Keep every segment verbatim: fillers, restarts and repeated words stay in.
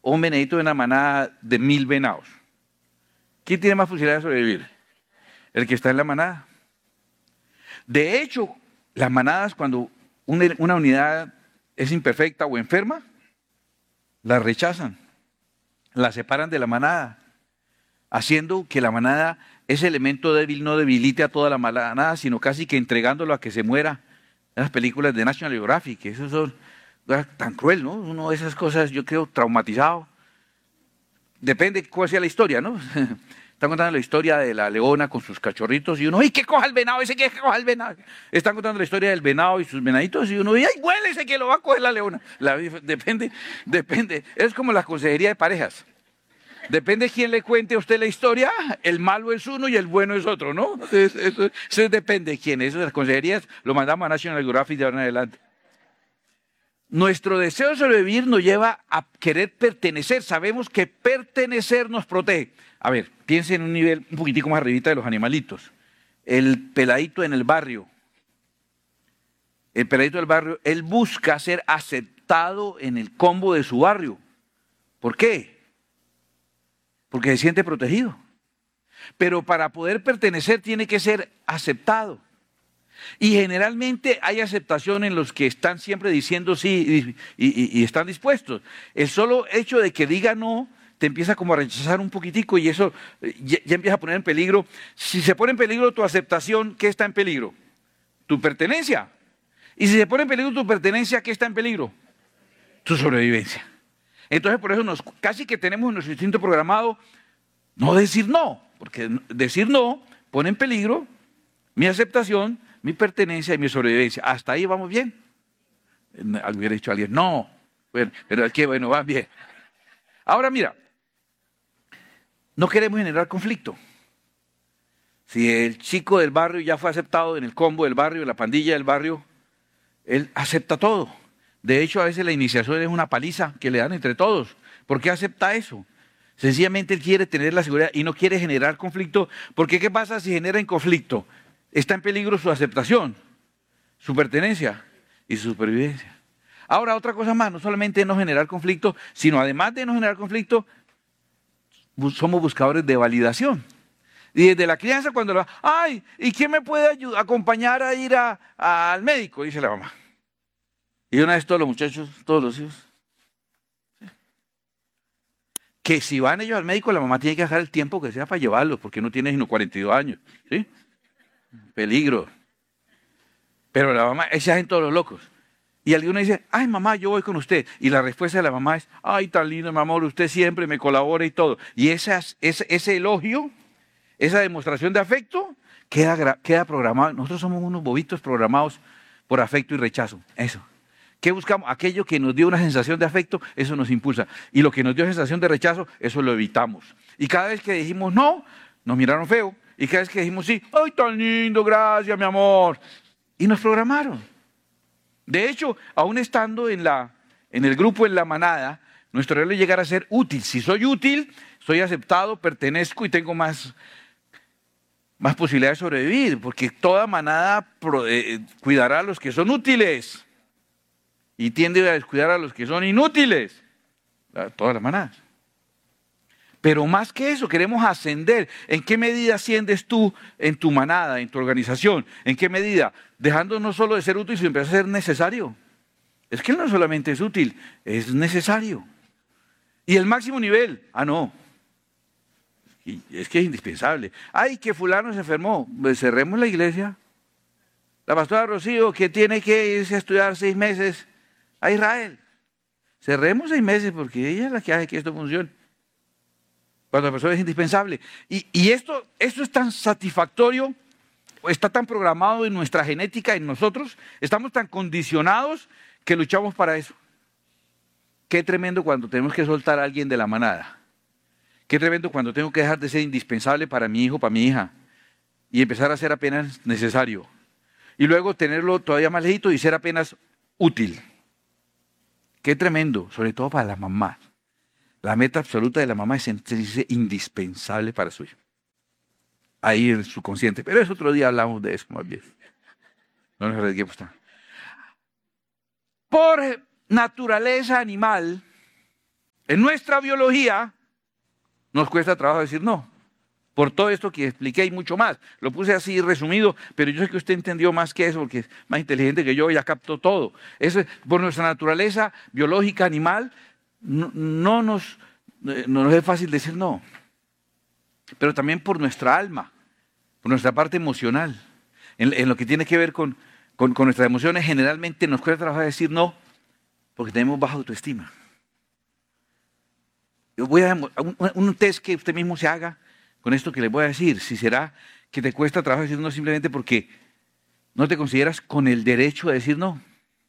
o un venadito de una manada de mil venados? ¿Quién tiene más posibilidad de sobrevivir? El que está en la manada. De hecho, las manadas, cuando una, una unidad es imperfecta o enferma, la rechazan, la separan de la manada, haciendo que la manada, ese elemento débil, no debilite a toda la manada, sino casi que entregándolo a que se muera. En las películas de National Geographic, eso son tan cruel, ¿no? Uno de esas cosas, yo creo, traumatizado. Depende cuál sea la historia, ¿no? Están contando la historia de la leona con sus cachorritos y uno, ¡ay, que coja el venado! Ese que coja el venado. Están contando la historia del venado y sus venaditos y uno, ¡ay, huele ese que lo va a coger la leona! La, depende, depende. Es como la consejería de parejas. Depende de quién le cuente a usted la historia, el malo es uno y el bueno es otro, ¿no? Eso, eso, eso depende de quién. Eso de las consejerías lo mandamos a National Geographic de ahora en adelante. Nuestro deseo de sobrevivir nos lleva a querer pertenecer. Sabemos que pertenecer nos protege. A ver, piensen en un nivel un poquitico más arribita de los animalitos. El peladito en el barrio. El peladito del barrio, él busca ser aceptado en el combo de su barrio. ¿Por qué? Porque se siente protegido. Pero para poder pertenecer tiene que ser aceptado. Y generalmente hay aceptación en los que están siempre diciendo sí y, y, y están dispuestos. El solo hecho de que diga no te empieza como a rechazar un poquitico y eso ya, ya empieza a poner en peligro. Si se pone en peligro tu aceptación, ¿qué está en peligro? Tu pertenencia. Y si se pone en peligro tu pertenencia, ¿qué está en peligro? Tu sobrevivencia. Entonces por eso nos, casi que tenemos nuestro instinto programado no decir no, porque decir no pone en peligro mi aceptación, mi pertenencia y mi sobrevivencia. Hasta ahí vamos bien. Hubiera dicho alguien, no, bueno, pero aquí, bueno, va bien. Ahora mira, no queremos generar conflicto. Si el chico del barrio ya fue aceptado en el combo del barrio, en la pandilla del barrio, él acepta todo. De hecho, a veces la iniciación es una paliza que le dan entre todos. ¿Por qué acepta eso? Sencillamente él quiere tener la seguridad y no quiere generar conflicto, porque ¿qué pasa si genera en conflicto? Está en peligro su aceptación, su pertenencia y su supervivencia. Ahora, otra cosa más, no solamente no generar conflicto, sino además de no generar conflicto, somos buscadores de validación. Y desde la crianza cuando la, ay, ¿y quién me puede ayudar, acompañar a ir a, a, al médico? Dice la mamá. Y una vez todos los muchachos, todos los hijos, ¿sí? Que si van ellos al médico, la mamá tiene que dejar el tiempo que sea para llevarlos, porque no tiene sino cuarenta y dos años, ¿sí? Peligro. Pero la mamá, esa gente todos los locos. Y alguno dice, ay mamá, yo voy con usted. Y la respuesta de la mamá es, ay, tan lindo, mi amor, usted siempre me colabora y todo. Y esas, ese, ese elogio, esa demostración de afecto, queda, queda programado. Nosotros somos unos bobitos programados por afecto y rechazo. Eso. ¿Qué buscamos? Aquello que nos dio una sensación de afecto, eso nos impulsa. Y lo que nos dio sensación de rechazo, eso lo evitamos. Y cada vez que dijimos no, nos miraron feo. Y cada vez que dijimos sí, ¡ay, tan lindo, gracias, mi amor! Y nos programaron. De hecho, aún estando en, la, en el grupo, en la manada, nuestro rol es llegar a ser útil. Si soy útil, soy aceptado, pertenezco y tengo más, más posibilidades de sobrevivir, porque toda manada pro, eh, cuidará a los que son útiles y tiende a descuidar a los que son inútiles. Todas las manadas. Pero más que eso, queremos ascender. ¿En qué medida asciendes tú en tu manada, en tu organización? ¿En qué medida? Dejando no solo de ser útil, sino empezar a ser necesario. Es que él no solamente es útil, es necesario. Y el máximo nivel, ah, no. Y es que es indispensable. Ay, que fulano se enfermó, pues cerremos la iglesia. La pastora Rocío, que tiene que irse a estudiar seis meses a Israel. Cerremos seis meses porque ella es la que hace que esto funcione. Cuando la persona es indispensable. Y, y esto, esto es tan satisfactorio, está tan programado en nuestra genética, en nosotros, estamos tan condicionados que luchamos para eso. Qué tremendo cuando tenemos que soltar a alguien de la manada. Qué tremendo cuando tengo que dejar de ser indispensable para mi hijo, para mi hija, y empezar a ser apenas necesario. Y luego tenerlo todavía más lejito y ser apenas útil. Qué tremendo, sobre todo para las mamás. La meta absoluta de la mamá es sentirse indispensable para su hijo. Ahí en su consciente. Pero es otro día hablamos de eso más bien. No nos arriesguemos tanto. Por naturaleza animal, En nuestra biología nos cuesta trabajo decir no. Por todo esto que expliqué y mucho más. Lo puse así resumido, pero yo sé que usted entendió más que eso, porque es más inteligente que yo y ya captó todo. Eso es, por nuestra naturaleza biológica, animal, no, no, nos, eh, no nos es fácil decir no. Pero también por nuestra alma, por nuestra parte emocional. En, en lo que tiene que ver con, con, con nuestras emociones, generalmente nos cuesta trabajo decir no, porque tenemos baja autoestima. Yo voy a un, un test que usted mismo se haga con esto que le voy a decir, si será que te cuesta trabajo decir no simplemente porque no te consideras con el derecho de decir no.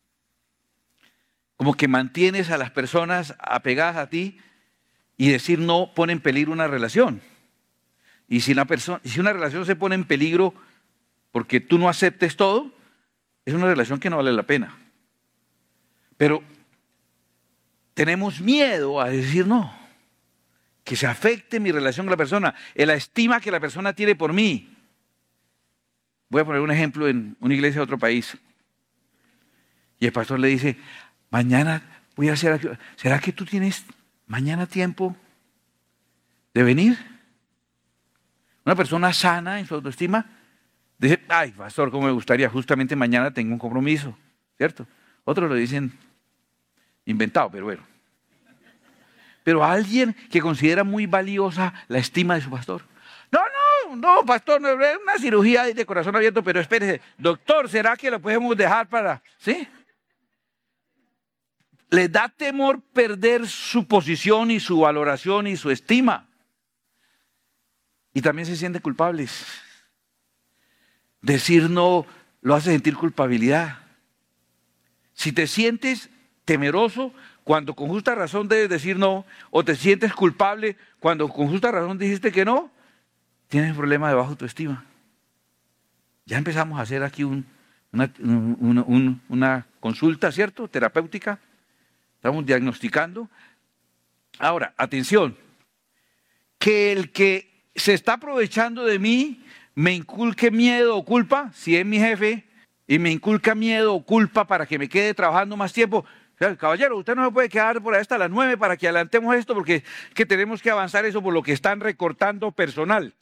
Como que mantienes a las personas apegadas a ti y decir no pone en peligro una relación. Y si una, persona, si una relación se pone en peligro porque tú no aceptes todo, es una relación que no vale la pena. Pero tenemos miedo a decir no. Que se afecte mi relación con la persona, en la estima que la persona tiene por mí. Voy a poner un ejemplo en una iglesia de otro país. Y el pastor le dice, mañana voy a hacer, ¿será que tú tienes mañana tiempo de venir? Una persona sana en su autoestima dice, ay, pastor, cómo me gustaría, justamente mañana tengo un compromiso, ¿cierto? Otros lo dicen inventado, pero bueno. Pero a alguien que considera muy valiosa la estima de su pastor. No, no, no, pastor, no es una cirugía de corazón abierto, pero espérese, doctor, ¿será que lo podemos dejar para...? ¿Sí? Les da temor perder su posición y su valoración y su estima. Y también se sienten culpables. Decir no lo hace sentir culpabilidad. Si te sientes temeroso cuando con justa razón debes decir no, o te sientes culpable cuando con justa razón dijiste que no, tienes un problema de baja autoestima. Ya empezamos a hacer aquí un, una, un, un, una consulta, ¿cierto? Terapéutica. Estamos diagnosticando. Ahora, atención, que el que se está aprovechando de mí me inculque miedo o culpa, si es mi jefe, y me inculca miedo o culpa para que me quede trabajando más tiempo. Caballero, usted no se puede quedar por ahí hasta las nueve para que adelantemos esto porque que tenemos que avanzar eso por lo que están recortando personal.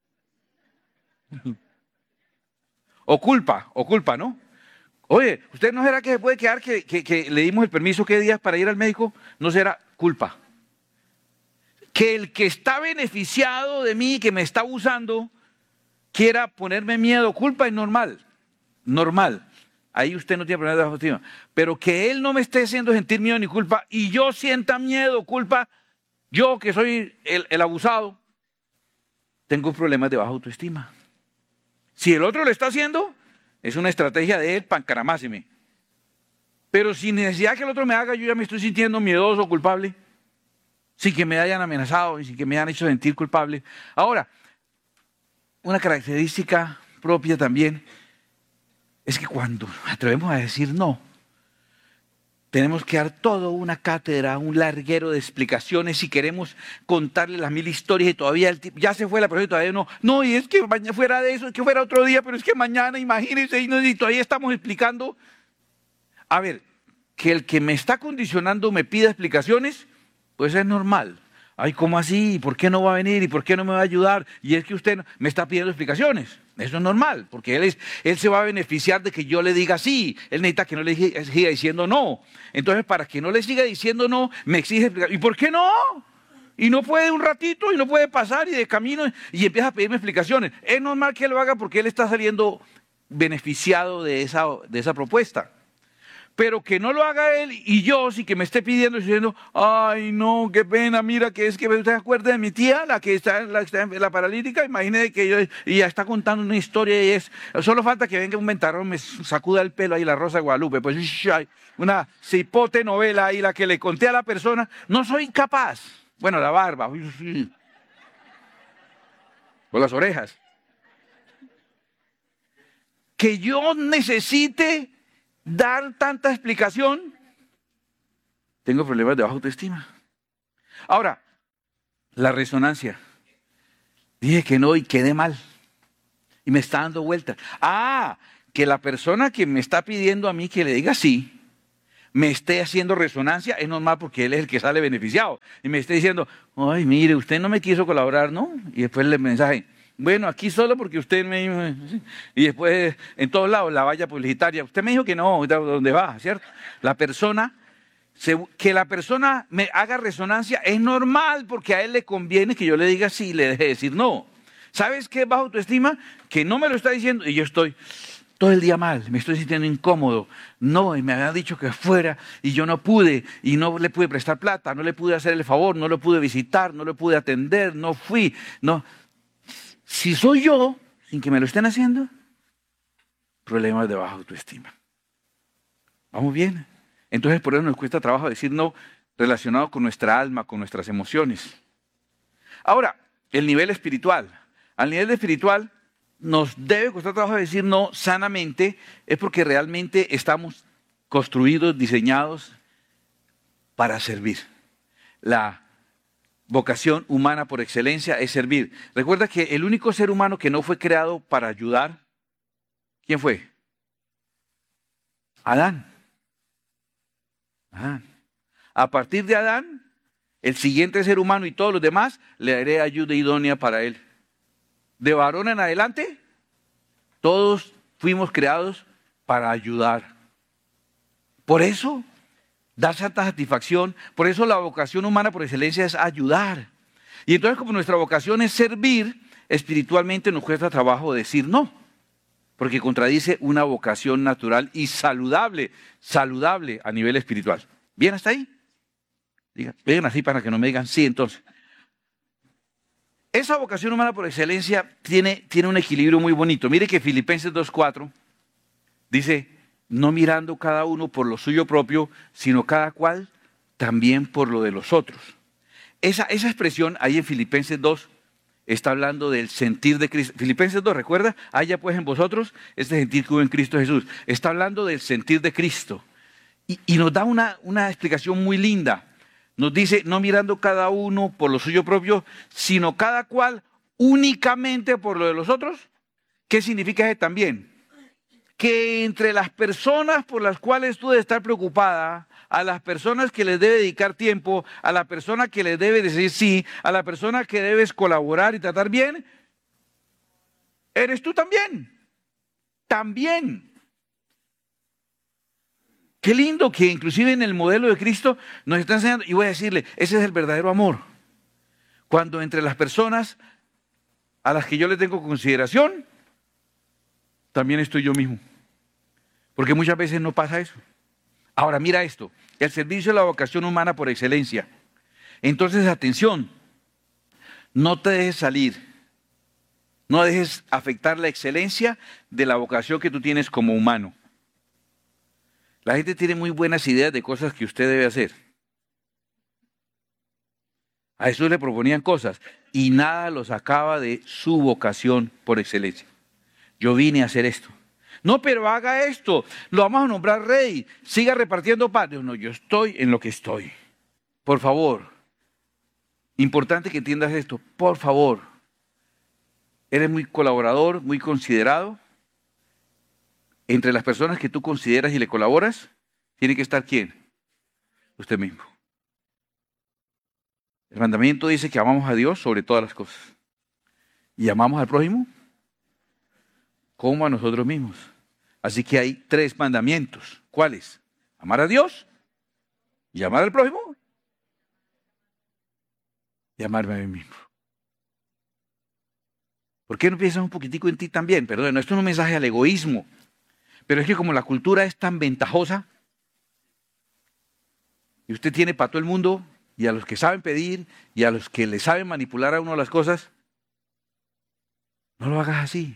O culpa, o culpa, ¿no? Oye, ¿usted no será que se puede quedar que, que, que le dimos el permiso qué días para ir al médico? No será culpa. Que el que está beneficiado de mí, que me está abusando, quiera ponerme miedo o culpa es normal, normal. Ahí usted no tiene problema de baja autoestima. Pero que él no me esté haciendo sentir miedo ni culpa y yo sienta miedo o culpa, yo que soy el, el abusado, tengo problemas de baja autoestima. Si el otro lo está haciendo, es una estrategia de él, pancaramásime. Pero sin necesidad que el otro me haga, yo ya me estoy sintiendo miedoso o culpable, sin que me hayan amenazado y sin que me hayan hecho sentir culpable. Ahora, una característica propia también es que cuando atrevemos a decir no, tenemos que dar toda una cátedra, un larguero de explicaciones si queremos contarle las mil historias y todavía el tipo, ya se fue la persona y todavía no. No, y es que mañana fuera de eso, es que fuera otro día, pero es que mañana, imagínense, y, no, y todavía estamos explicando. A ver, que el que me está condicionando me pida explicaciones, pues es normal. Ay, ¿cómo así? ¿Y por qué no va a venir? ¿Y por qué no me va a ayudar? Y es que usted me está pidiendo explicaciones. Eso es normal, porque él, es, él se va a beneficiar de que yo le diga sí. Él necesita que no le siga diciendo no. Entonces, para que no le siga diciendo no, me exige explicaciones. ¿Y por qué no? Y no puede un ratito, y no puede pasar, y de camino, y empieza a pedirme explicaciones. Es normal que él lo haga porque él está saliendo beneficiado de esa, de esa propuesta. Pero que no lo haga él y yo sí que me esté pidiendo y diciendo, ay no, qué pena, mira que es que usted se acuerda de mi tía, la que está, la, está la paralítica, imagínese que yo, y ya está contando una historia y es, solo falta que venga un ventarrón, me sacuda el pelo ahí la Rosa de Guadalupe, pues una cipote novela ahí la que le conté a la persona, no soy capaz, bueno la barba, o las orejas, que yo necesite dar tanta explicación, tengo problemas de baja autoestima. Ahora, la resonancia. Dije que no y quedé mal. Y me está dando vueltas. Ah, que la persona que me está pidiendo a mí que le diga sí, me esté haciendo resonancia, es normal porque él es el que sale beneficiado. Y me esté diciendo, ay, mire, usted no me quiso colaborar, ¿no? Y después el mensaje, bueno, aquí solo porque usted me dijo, y después en todos lados la valla publicitaria, usted me dijo que no, ¿dónde va? ¿Cierto? La persona, que la persona me haga resonancia es normal porque a él le conviene que yo le diga sí y le deje decir no. ¿Sabes qué es baja autoestima? Que no me lo está diciendo y yo estoy todo el día mal, me estoy sintiendo incómodo. No, y me habían dicho que fuera y yo no pude y no le pude prestar plata, no le pude hacer el favor, no lo pude visitar, no lo pude atender, no fui, no. Si soy yo, sin que me lo estén haciendo, problemas de baja autoestima. ¿Vamos bien? Entonces por eso nos cuesta trabajo decir no relacionado con nuestra alma, con nuestras emociones. Ahora, el nivel espiritual. Al nivel espiritual nos debe costar trabajo decir no sanamente, es porque realmente estamos construidos, diseñados para servir. La vocación humana por excelencia es servir. Recuerda que el único ser humano que no fue creado para ayudar, ¿quién fue? Adán. Adán. A partir de Adán, el siguiente ser humano y todos los demás le daré ayuda idónea para él. De varón en adelante, todos fuimos creados para ayudar. Por eso da santa satisfacción, por eso la vocación humana por excelencia es ayudar. Y entonces como nuestra vocación es servir, espiritualmente nos cuesta trabajo decir no, porque contradice una vocación natural y saludable, saludable a nivel espiritual. ¿Bien hasta ahí? Digan, digan así para que no me digan sí entonces. Esa vocación humana por excelencia tiene, tiene un equilibrio muy bonito. Mire que Filipenses dos cuatro dice, no mirando cada uno por lo suyo propio, sino cada cual también por lo de los otros. Esa, esa expresión ahí en Filipenses dos está hablando del sentir de Cristo. Filipenses dos, ¿recuerda? Haya pues en vosotros este sentir que hubo en Cristo Jesús. Está hablando del sentir de Cristo. Y, y nos da una, una explicación muy linda. Nos dice, no mirando cada uno por lo suyo propio, sino cada cual únicamente por lo de los otros. ¿Qué significa eso también? Que entre las personas por las cuales tú debes estar preocupada, a las personas que les debe dedicar tiempo, a la persona que les debe decir sí, a la persona que debes colaborar y tratar bien, eres tú también. También. Qué lindo que inclusive en el modelo de Cristo nos está enseñando, y voy a decirle, ese es el verdadero amor. Cuando entre las personas a las que yo les tengo consideración, también estoy yo mismo. Porque muchas veces no pasa eso. Ahora mira esto, el servicio es la vocación humana por excelencia. Entonces atención, no te dejes salir, no dejes afectar la excelencia de la vocación que tú tienes como humano. La gente tiene muy buenas ideas de cosas que usted debe hacer. A Jesús le proponían cosas y nada lo sacaba de su vocación por excelencia. Yo vine a hacer esto. No, pero haga esto, lo vamos a nombrar rey, siga repartiendo pan. No, yo estoy en lo que estoy. Por favor, importante que entiendas esto, por favor. Eres muy colaborador, muy considerado. Entre las personas que tú consideras y le colaboras, tiene que estar ¿quién? Usted mismo. El mandamiento dice que amamos a Dios sobre todas las cosas. ¿Y amamos al prójimo? Como a nosotros mismos. Así que hay tres mandamientos. ¿Cuáles? Amar a Dios y amar al prójimo y amarme a mí mismo. ¿Por qué no piensas un poquitico en ti también? Perdón, esto no es un mensaje al egoísmo, pero es que como la cultura es tan ventajosa y usted tiene para todo el mundo y a los que saben pedir y a los que le saben manipular a uno las cosas, no lo hagas así.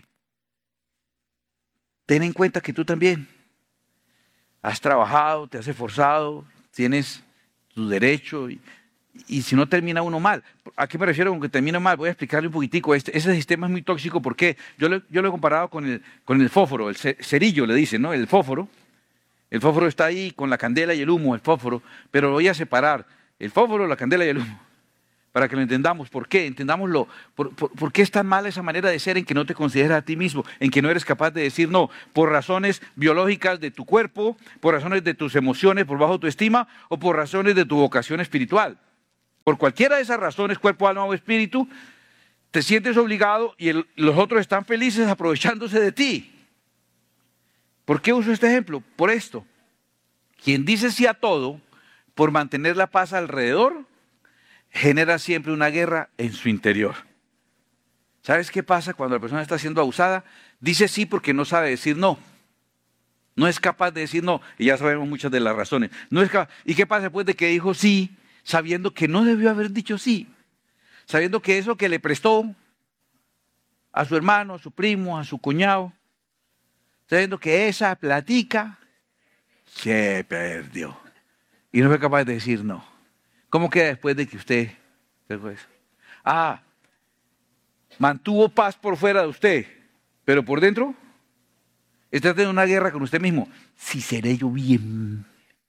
Ten en cuenta que tú también has trabajado, te has esforzado, tienes tu derecho y, y si no termina uno mal. ¿A qué me refiero con que termina mal? Voy a explicarle un poquitico. Este, ese sistema es muy tóxico porque yo lo, yo lo he comparado con el, con el fósforo, el cerillo le dicen, ¿no? El fósforo. El fósforo está ahí con la candela y el humo, el fósforo, pero lo voy a separar. El fósforo, la candela y el humo. para que lo entendamos. ¿Por qué? Entendámoslo. ¿Por, por, por qué es tan mala esa manera de ser en que no te consideras a ti mismo, en que no eres capaz de decir no, por razones biológicas de tu cuerpo, por razones de tus emociones, por bajo autoestima, o por razones de tu vocación espiritual? Por cualquiera de esas razones, cuerpo, alma o espíritu, te sientes obligado y el, los otros están felices aprovechándose de ti. ¿Por qué uso este ejemplo? Por esto. Quien dice sí a todo por mantener la paz alrededor, genera siempre una guerra en su interior. ¿Sabes qué pasa cuando la persona está siendo abusada? Dice sí porque no sabe decir no. No es capaz de decir no, y ya sabemos muchas de las razones. No es capaz. ¿Y qué pasa después de que dijo sí, sabiendo que no debió haber dicho sí? Sabiendo que eso que le prestó a su hermano, a su primo, a su cuñado, sabiendo que esa platica se perdió. Y no fue capaz de decir no. ¿Cómo queda después de que usted dejó eso? Ah, mantuvo paz por fuera de usted, pero por dentro está teniendo una guerra con usted mismo. Si seré yo bien.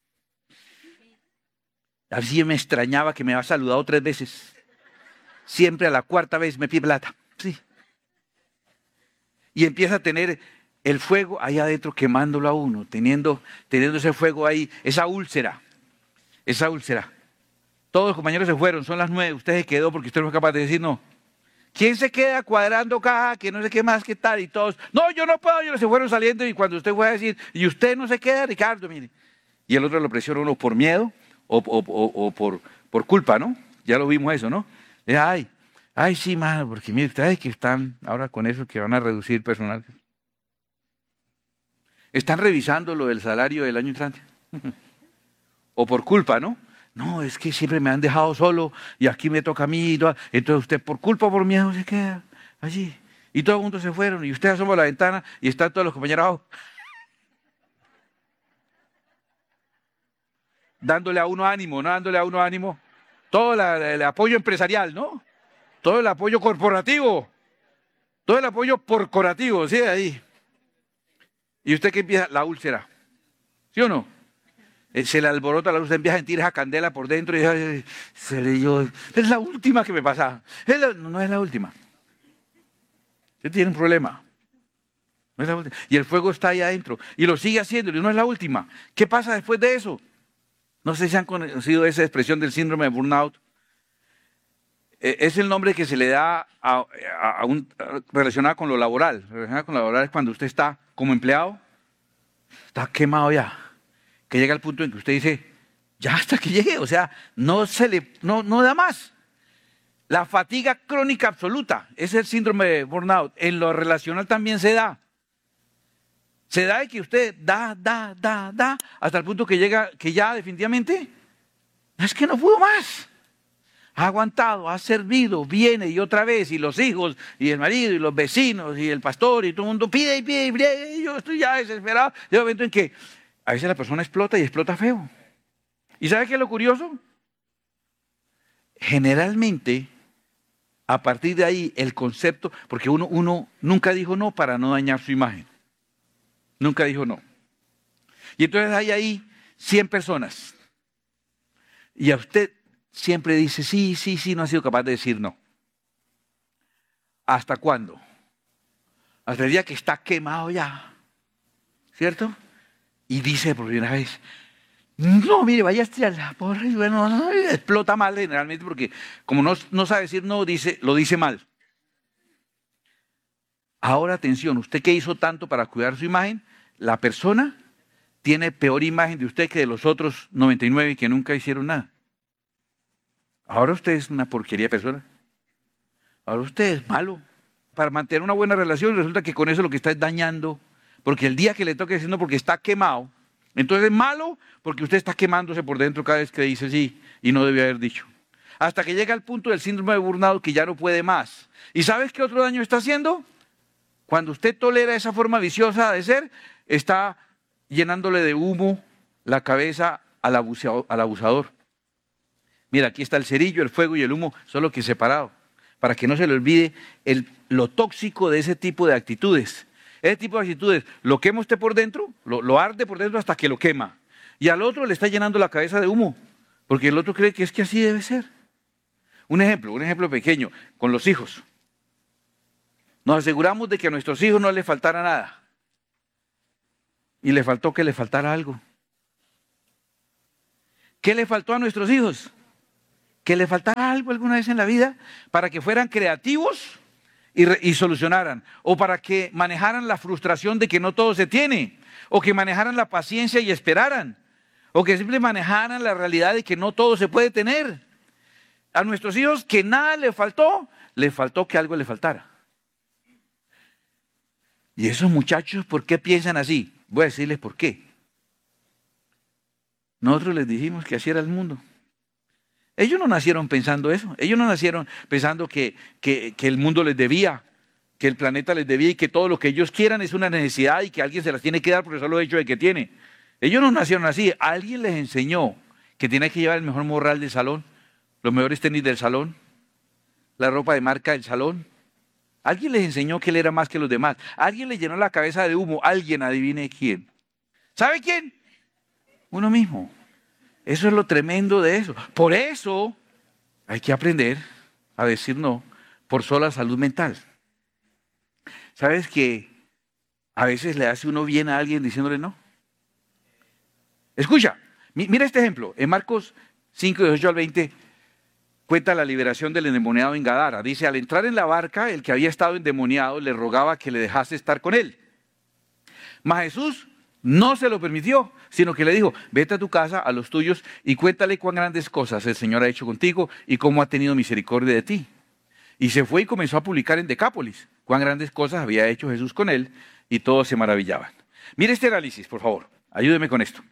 Así me extrañaba que me había saludado tres veces. Siempre a la cuarta vez me pide plata. Sí. Y empieza a tener el fuego ahí adentro quemándolo a uno, teniendo, teniendo ese fuego ahí, esa úlcera, esa úlcera. Todos los compañeros se fueron, son las nueve, usted se quedó porque usted no es capaz de decir no. ¿Quién se queda cuadrando caja, que no sé qué más, qué tal? Y todos, no, yo no puedo, ellos se fueron saliendo y cuando usted fue a decir, y usted no se queda, Ricardo, mire. Y el otro lo presiona uno por miedo o, o, o, o por, por culpa, ¿no? Ya lo vimos eso, ¿no? Le dice, ay, ay, sí, mano, porque mire, ustedes que están ahora con eso que van a reducir personal. Están revisando lo del salario del año entrante. O por culpa, ¿no? No, es que siempre me han dejado solo y aquí me toca a mí. Entonces usted por culpa o por miedo se queda allí. Y todos juntos se fueron y usted asoma la ventana y están todos los compañeros abajo. Dándole a uno ánimo, ¿no? Dándole a uno ánimo. Todo la, el apoyo empresarial, ¿no? Todo el apoyo corporativo. Todo el apoyo corporativo, ¿sí? Ahí. ¿Y usted qué empieza? La úlcera. ¿Sí o no? Se le alborota la luz, empieza a sentir esa candela por dentro y dice, seré yo. Es la última que me pasa. Es la, no es la última. Usted tiene un problema. No es la última. Y el fuego está ahí adentro. Y lo sigue haciendo y no es la última. ¿Qué pasa después de eso? No sé si han conocido esa expresión del síndrome de burnout. Es el nombre que se le da a, a, a un, relacionado con lo laboral. Relacionado con lo laboral es cuando usted está como empleado, está quemado ya. Que llega al punto en que usted dice, ya hasta que llegue, o sea, no se le, no, no da más. La fatiga crónica absoluta, es el síndrome de burnout. En lo relacional también se da. Se da de que usted da, da, da, da, hasta el punto que llega, que ya definitivamente, es que no pudo más. Ha aguantado, ha servido, viene y otra vez, y los hijos, y el marido, y los vecinos, y el pastor, y todo el mundo pide y pide y pide, y yo estoy ya desesperado. Llega un momento en que a veces la persona explota y explota feo. ¿Y sabe qué es lo curioso? Generalmente, a partir de ahí, el concepto, porque uno, uno nunca dijo no para no dañar su imagen. Nunca dijo no. Y entonces hay ahí cien personas. Y a usted siempre dice sí, sí, sí, no ha sido capaz de decir no. ¿Hasta cuándo? Hasta el día que está quemado ya. ¿Cierto? Y dice por primera vez, no, mire, vaya a estirar la porra y bueno, no, explota mal generalmente porque como no, no sabe decir no, dice, lo dice mal. Ahora atención, usted que hizo tanto para cuidar su imagen, la persona tiene peor imagen de usted que de los otros noventa y nueve que nunca hicieron nada. Ahora usted es una porquería de persona. Ahora usted es malo. Para mantener una buena relación resulta que con eso lo que está es dañando. Porque el día que le toque decir no porque está quemado, entonces es malo porque usted está quemándose por dentro cada vez que dice sí y no debe haber dicho. Hasta que llega al punto del síndrome de burnout que ya no puede más. ¿Y sabes qué otro daño está haciendo? Cuando usted tolera esa forma viciosa de ser, está llenándole de humo la cabeza al abusador. Al abusador. Mira, aquí está el cerillo, el fuego y el humo, solo que separado, para que no se le olvide el, lo tóxico de ese tipo de actitudes. Ese tipo de actitudes, lo quema usted por dentro, lo, lo arde por dentro hasta que lo quema. Y al otro le está llenando la cabeza de humo, porque el otro cree que es que así debe ser. Un ejemplo, un ejemplo pequeño, con los hijos. Nos aseguramos de que a nuestros hijos no les faltara nada. Y le faltó que le faltara algo. ¿Qué le faltó a nuestros hijos? Que le faltara algo alguna vez en la vida para que fueran creativos y, re, y solucionaran. O para que manejaran la frustración de que no todo se tiene. O que manejaran la paciencia y esperaran. O que simplemente manejaran la realidad de que no todo se puede tener. A nuestros hijos que nada le faltó, le faltó que algo le faltara. Y esos muchachos, ¿por qué piensan así? Voy a decirles por qué. Nosotros les dijimos que así era el mundo. Ellos no nacieron pensando eso. Ellos no nacieron pensando que, que, que el mundo les debía, que el planeta les debía y que todo lo que ellos quieran es una necesidad y que alguien se las tiene que dar por el solo hecho de que tiene. Ellos no nacieron así. Alguien les enseñó que tiene que llevar el mejor morral del salón, los mejores tenis del salón, la ropa de marca del salón. Alguien les enseñó que él era más que los demás. Alguien les llenó la cabeza de humo. Alguien, adivine quién. ¿Sabe quién? Uno mismo. Eso es lo tremendo de eso. Por eso hay que aprender a decir no por sola salud mental. ¿Sabes que a veces le hace uno bien a alguien diciéndole no? Escucha, mira este ejemplo. En Marcos cinco, dieciocho al veinte cuenta la liberación del endemoniado en Gadara. Dice, al entrar en la barca, el que había estado endemoniado le rogaba que le dejase estar con él. Mas Jesús no se lo permitió, sino que le dijo, vete a tu casa, a los tuyos, y cuéntale cuán grandes cosas el Señor ha hecho contigo y cómo ha tenido misericordia de ti. Y se fue y comenzó a publicar en Decápolis cuán grandes cosas había hecho Jesús con él, y todos se maravillaban. Mire este análisis, por favor, ayúdeme con esto.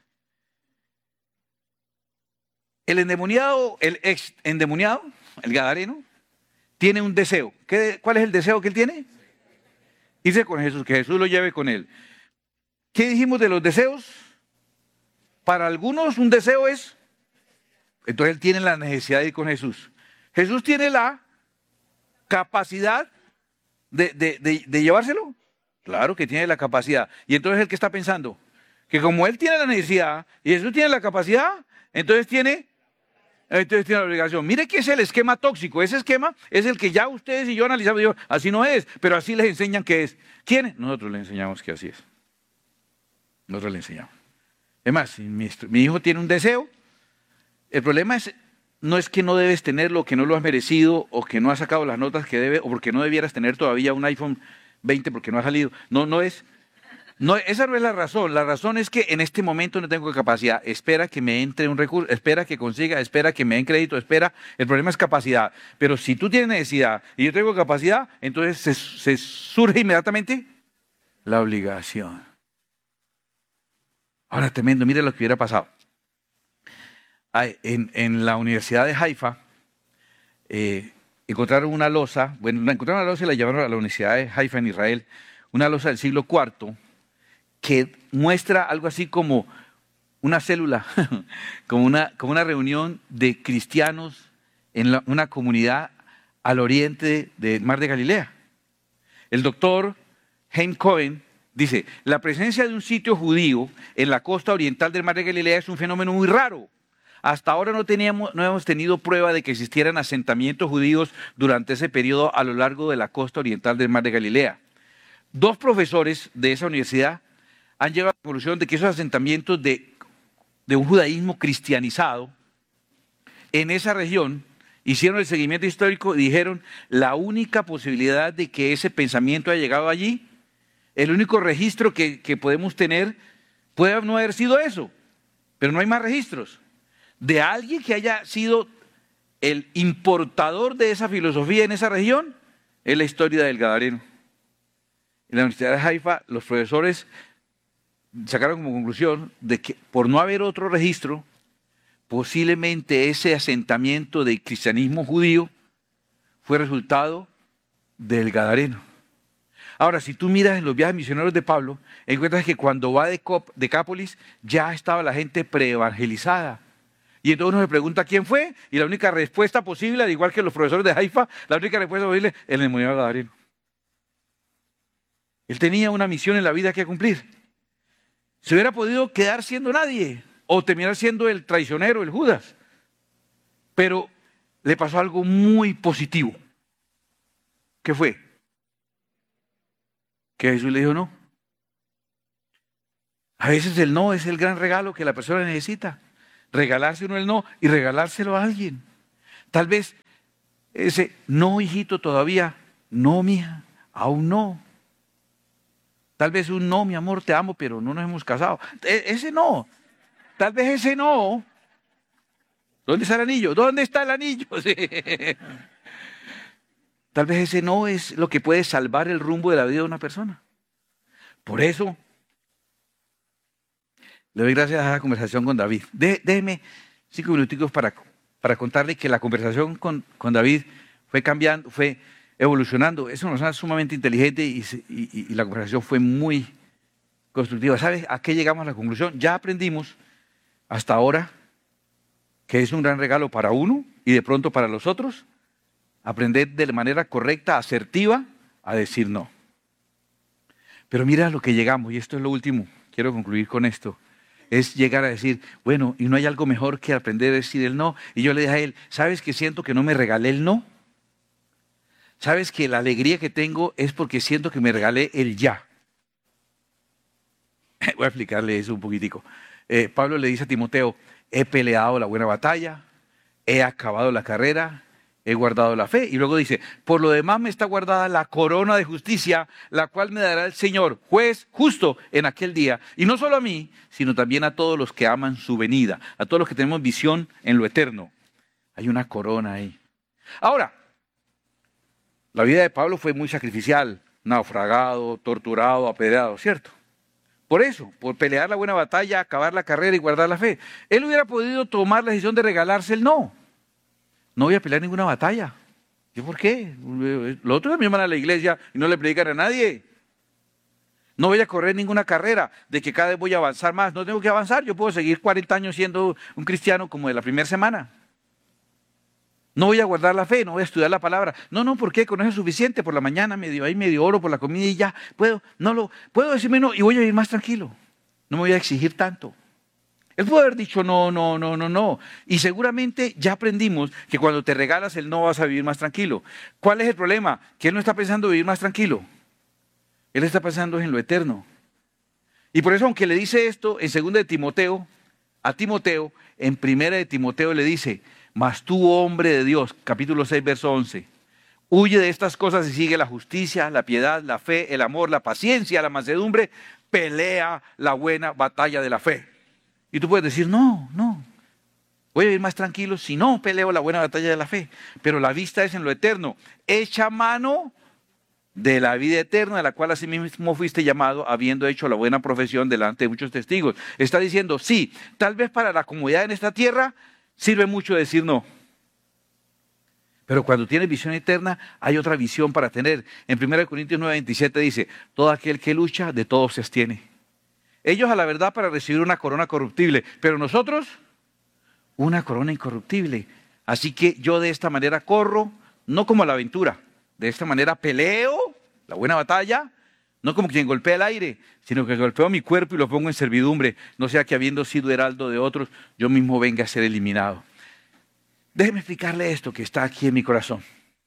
El endemoniado, el ex endemoniado, el gadareno, tiene un deseo. ¿Qué, ¿Cuál es el deseo que él tiene? Irse con Jesús, que Jesús lo lleve con él. ¿Qué dijimos de los deseos? Para algunos un deseo es, entonces él tiene la necesidad de ir con Jesús. Jesús tiene la capacidad de, de, de, de llevárselo. Claro que tiene la capacidad. Y entonces él que está pensando, que como él tiene la necesidad y Jesús tiene la capacidad, entonces tiene, entonces tiene la obligación. Mire que es el esquema tóxico. Ese esquema es el que ya ustedes y yo analizamos. Digo, así no es, pero así les enseñan que es. ¿Quiénes? Nosotros les enseñamos que así es. Nosotros le enseñamos. Es más, si mi, mi hijo tiene un deseo, el problema es, no es que no debes tenerlo, que no lo has merecido, o que no has sacado las notas que debe, o porque no debieras tener todavía un iPhone veinte porque no ha salido. No, no es, no, esa no es la razón. La razón es que en este momento no tengo capacidad. Espera que me entre un recurso, espera que consiga, espera que me den crédito, espera. El problema es capacidad. Pero si tú tienes necesidad y yo tengo capacidad, entonces se, se surge inmediatamente la obligación. Ahora, tremendo, mire lo que hubiera pasado. En, en la Universidad de Haifa eh, encontraron una losa, bueno, encontraron una losa y la llevaron a la Universidad de Haifa en Israel, una losa del siglo cuarto que muestra algo así como una célula, como una, como una reunión de cristianos en la, una comunidad al oriente del Mar de Galilea. El doctor Haim Cohen dice, la presencia de un sitio judío en la costa oriental del Mar de Galilea es un fenómeno muy raro. Hasta ahora no, teníamos, no hemos tenido prueba de que existieran asentamientos judíos durante ese periodo a lo largo de la costa oriental del Mar de Galilea. Dos profesores de esa universidad han llegado a la conclusión de que esos asentamientos de, de un judaísmo cristianizado en esa región hicieron el seguimiento histórico y dijeron la única posibilidad de que ese pensamiento haya llegado allí, el único registro que, que podemos tener puede no haber sido eso, pero no hay más registros de alguien que haya sido el importador de esa filosofía en esa región. Es la historia del Gadareno. En la Universidad de Haifa, los profesores sacaron como conclusión de que por no haber otro registro, posiblemente ese asentamiento del cristianismo judío fue resultado del Gadareno. Ahora, si tú miras en los viajes misioneros de Pablo, encuentras que cuando va de Decápolis ya estaba la gente preevangelizada. Y entonces uno se pregunta quién fue, y la única respuesta posible, al igual que los profesores de Haifa, la única respuesta posible es el endemoniado Gadareno. Él tenía una misión en la vida que cumplir. Se hubiera podido quedar siendo nadie, o terminar siendo el traicionero, el Judas. Pero le pasó algo muy positivo. ¿Qué fue? Que Jesús le dijo no. A veces el no es el gran regalo que la persona necesita. Regalarse uno el no y regalárselo a alguien. Tal vez ese no, hijito, todavía, no, mija, aún no. Tal vez un no, mi amor, te amo, pero no nos hemos casado. E- ese no. Tal vez ese no. ¿Dónde está el anillo? ¿Dónde está el anillo? Sí. Tal vez ese no es lo que puede salvar el rumbo de la vida de una persona. Por eso, le doy gracias a la conversación con David. De, déjeme cinco minuticos para, para contarle que la conversación con, con David fue cambiando, fue evolucionando. Es una persona sumamente inteligente y, y, y la conversación fue muy constructiva. ¿Sabes a qué llegamos a la conclusión? Ya aprendimos hasta ahora que es un gran regalo para uno y de pronto para los otros, aprender de manera correcta, asertiva, a decir no. Pero mira a lo que llegamos, y esto es lo último, quiero concluir con esto, es llegar a decir, bueno, y no hay algo mejor que aprender a decir el no. Y yo le dije a él, ¿sabes que siento que no me regalé el no? ¿Sabes que la alegría que tengo es porque siento que me regalé el ya? Voy a explicarle eso un poquitico. Eh, Pablo le dice a Timoteo, he peleado la buena batalla, he acabado la carrera, he guardado la fe. Y luego dice, por lo demás me está guardada la corona de justicia, la cual me dará el Señor, juez justo en aquel día. Y no solo a mí, sino también a todos los que aman su venida, a todos los que tenemos visión en lo eterno. Hay una corona ahí. Ahora, la vida de Pablo fue muy sacrificial, naufragado, torturado, apedreado, ¿cierto? Por eso, por pelear la buena batalla, acabar la carrera y guardar la fe. Él hubiera podido tomar la decisión de regalarse el no. No voy a pelear ninguna batalla. ¿Yo por qué? Los otros me llaman a la iglesia y no le predican a nadie. No voy a correr ninguna carrera de que cada vez voy a avanzar más. No tengo que avanzar. Yo puedo seguir cuarenta años siendo un cristiano como de la primera semana. No voy a guardar la fe, no voy a estudiar la palabra. No, no, ¿por qué? Con eso es suficiente. Por la mañana medio ahí, medio oro por la comida y ya. Puedo, no lo, puedo decirme no y voy a vivir más tranquilo. No me voy a exigir tanto. Él puede haber dicho no, no, no, no, no. Y seguramente ya aprendimos que cuando te regalas el no vas a vivir más tranquilo. ¿Cuál es el problema? Que él no está pensando en vivir más tranquilo. Él está pensando en lo eterno. Y por eso, aunque le dice esto en segunda de Timoteo, a Timoteo, en primera de Timoteo le dice, mas tú, hombre de Dios, capítulo seis, verso once, huye de estas cosas y sigue la justicia, la piedad, la fe, el amor, la paciencia, la mansedumbre, pelea la buena batalla de la fe. Y tú puedes decir, no, no, voy a vivir más tranquilo si no peleo la buena batalla de la fe. Pero la vista es en lo eterno. Echa mano de la vida eterna, de la cual asimismo fuiste llamado, habiendo hecho la buena profesión delante de muchos testigos. Está diciendo, sí, tal vez para la comodidad en esta tierra sirve mucho decir no. Pero cuando tienes visión eterna, hay otra visión para tener. En primera Corintios nueve, veintisiete dice, todo aquel que lucha, de todo se abstiene. Ellos a la verdad para recibir una corona corruptible, pero nosotros una corona incorruptible. Así que yo de esta manera corro, no como la aventura, de esta manera peleo la buena batalla, no como quien golpea el aire, sino que golpeo mi cuerpo y lo pongo en servidumbre, no sea que habiendo sido heraldo de otros, yo mismo venga a ser eliminado. Déjeme explicarle esto que está aquí en mi corazón.